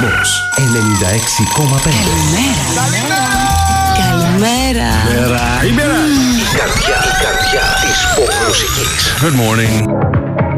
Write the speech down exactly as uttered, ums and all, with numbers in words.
Κοσμos ενενήντα έξι κόμμα πέντε. Καλημέρα. Καλημέρα. Καλημέρα. Η καρδιά, η καρδιά της pop μουσικής. Good morning.